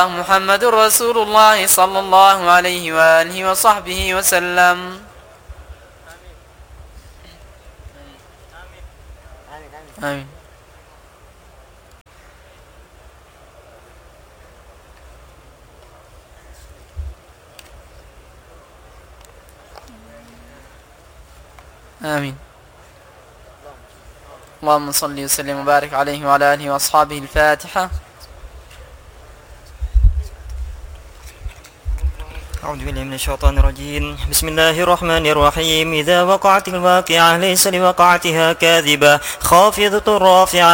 محمد رسول الله صلى الله عليه وآله وصحبه وسلم. آمين. آمين. اللهم صل وسلم وبارك عليه وعلى آله وأصحابه. الفاتحة. أعوذ بالله من الشيطان الرجيم. بسم الله الرحمن الرحيم. إذا وقعت الواقعة ليس لوقعتها كاذبة خافضة رافعة